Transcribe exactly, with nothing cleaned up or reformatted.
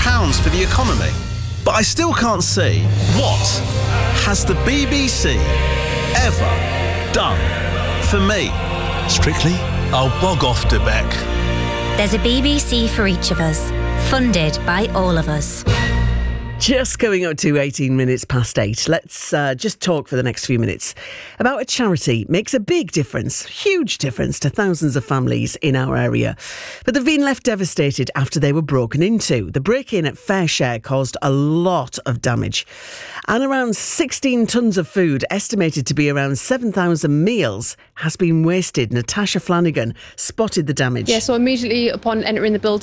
pounds for the economy. But I still can't see what has the B B C ever done for me. Strictly, I'll bog off to Beck. There's a B B C for each of us, funded by all of us. Just going up to eighteen minutes past eight. Let's uh, just talk for the next few minutes about a charity. Makes a big difference, huge difference to thousands of families in our area. But they've been left devastated after they were broken into. The break-in at Fairshare caused a lot of damage. And around sixteen tonnes of food, estimated to be around seven thousand meals, has been wasted. Natasha Flanagan spotted the damage. Yeah, so immediately upon entering the building,